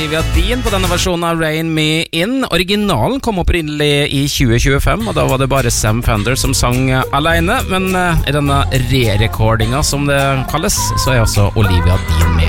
Olivia Dean på denne versjonen av Rain Me In. Originalen kom opprinnelig i 2025, og da var det bare Sam Fender som sang alene. Men i denne re-recordinga, som det kalles, så er også Olivia Dean med.